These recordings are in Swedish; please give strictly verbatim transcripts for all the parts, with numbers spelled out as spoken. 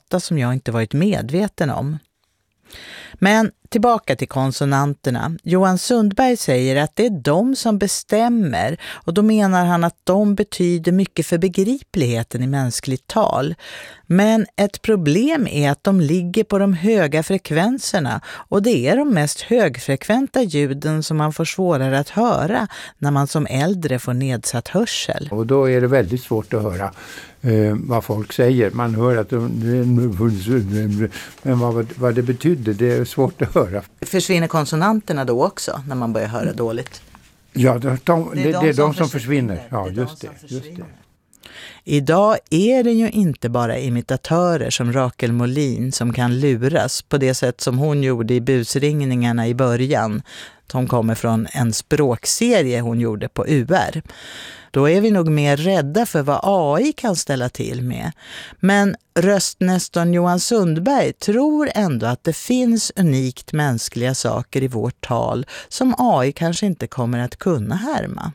data som jag inte varit medveten om. Men tillbaka till konsonanterna. Johan Sundberg säger att det är de som bestämmer, och då menar han att de betyder mycket för begripligheten i mänskligt tal. Men ett problem är att de ligger på de höga frekvenserna, och det är de mest högfrekventa ljuden som man får svårare att höra när man som äldre får nedsatt hörsel. Och då är det väldigt svårt att höra eh, vad folk säger. Man hör att de, men vad, vad det betyder, det är svårt att höra. Försvinner konsonanterna då också när man börjar höra dåligt? Ja, de, de, det är de, det är de som försvinner. försvinner. Ja, det just det, just det. Idag är det ju inte bara imitatörer som Rakel Molin som kan luras på det sätt som hon gjorde i busringningarna i början. De kommer från en språkserie hon gjorde på U R. Då är vi nog mer rädda för vad A I kan ställa till med. Men röstnästorn Johan Sundberg tror ändå att det finns unikt mänskliga saker i vårt tal som A I kanske inte kommer att kunna härma.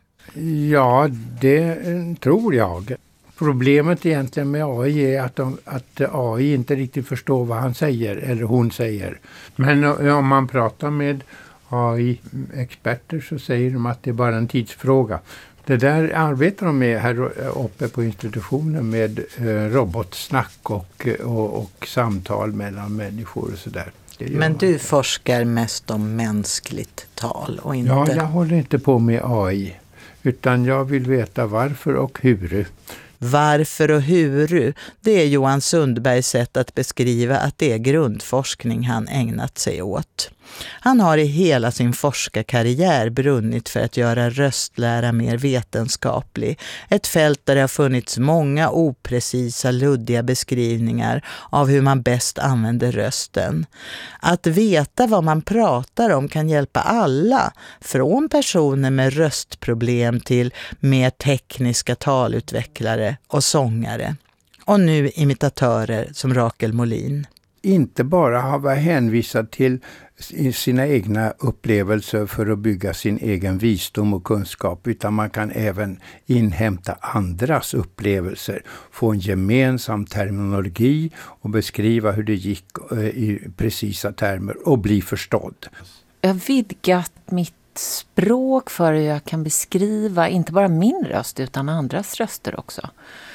Ja, det tror jag. Problemet egentligen med A I är att, de, att A I inte riktigt förstår vad han säger eller hon säger. Men om man pratar med A I-experter så säger de att det är bara en tidsfråga. Det där arbetar de med här uppe på institutionen med eh, robotsnack och, och, och samtal mellan människor och sådär. Men du forskar mest om mänskligt tal och inte... Ja, jag håller inte på med A I utan jag vill veta varför och hur. Varför och hur, det är Johan Sundbergs sätt att beskriva att det är grundforskning han ägnat sig åt. Han har i hela sin forskarkarriär brunnit för att göra röstlära mer vetenskaplig. Ett fält där det har funnits många oprecisa, luddiga beskrivningar av hur man bäst använder rösten. Att veta vad man pratar om kan hjälpa alla, från personer med röstproblem till mer tekniska talutvecklare och sångare. Och nu imitatörer som Rakel Molin. Inte bara har varit hänvisat till sina egna upplevelser för att bygga sin egen visdom och kunskap, utan man kan även inhämta andras upplevelser, få en gemensam terminologi och beskriva hur det gick i precisa termer och bli förstådd. Jag har vidgat mitt språk för hur jag kan beskriva inte bara min röst utan andras röster också.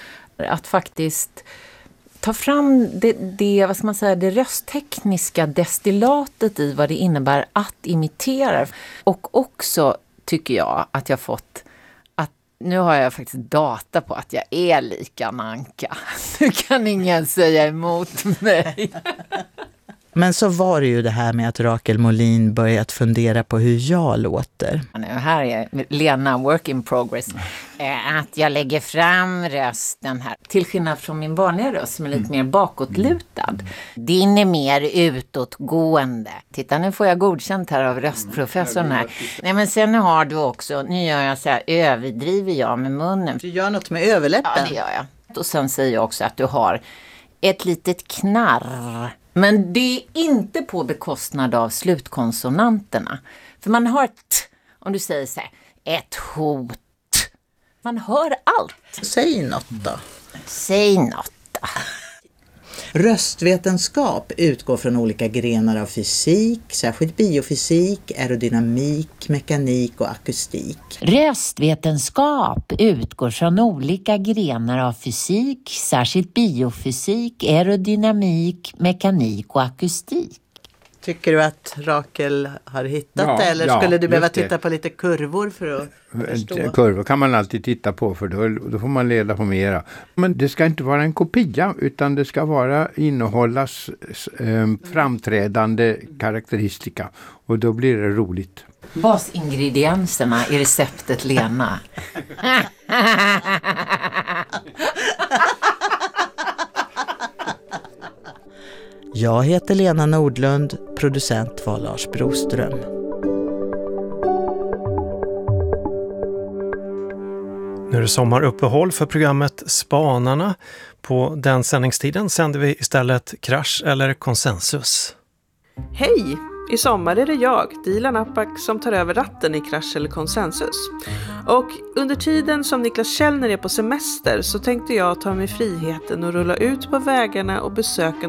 Att faktiskt ta fram det, det, vad ska man säga, det rösttekniska destillatet i vad det innebär att imitera. Och också tycker jag att jag fått att nu har jag faktiskt data på att jag är lika Nanka. Nu kan ingen säga emot mig. Men så var det ju det här med att Rakel Molin börjat fundera på hur jag låter. Här är Lena, work in progress. Att jag lägger fram rösten här. Till skillnad från min vanliga röst som är lite mer bakåtlutad. Din är mer utåtgående. Titta, nu får jag godkänt här av röstprofessorn här. Nej, men sen har du också, nu gör jag så här, överdriver jag med munnen. Du gör något med överläppen. Ja, det gör jag. Och sen säger jag också att du har ett litet knarr. Men det är inte på bekostnad av slutkonsonanterna. För man hör t, om du säger så här, ett hot. Man hör allt. Säg något då. Säg något då. Röstvetenskap utgår från olika grenar av fysik, särskilt biofysik, aerodynamik, mekanik och akustik. Röstvetenskap utgår från olika grenar av fysik, särskilt biofysik, aerodynamik, mekanik och akustik. Tycker du att Rakel har hittat Ja, det eller ja, skulle du behöva just det. titta på lite kurvor för att förstå? Kurvor kan man alltid titta på för då, då får man leda på mera. Men det ska inte vara en kopia utan det ska vara innehållas eh, framträdande karaktäristika och då blir det roligt. Basingredienserna i receptet Lena. Jag heter Lena Nordlund, producent var Lars Broström. Nu är det sommaruppehåll för programmet Spanarna. På den sändningstiden sänder vi istället Krasch eller Konsensus. Hej! I sommar är det jag, Dilan Apak, som tar över ratten i Krasch eller Konsensus. Och under tiden som Niklas Källner är på semester så tänkte jag ta mig friheten att rulla ut på vägarna och besöka